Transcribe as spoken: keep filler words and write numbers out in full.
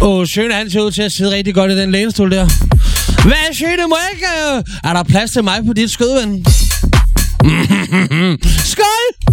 Åh, Sjøen han ser ud til at sidde rigtig godt i den lænestol der. Hvad, Sjøen, må jeg ikke? Er der plads til mig på dit skød, ven? Skål!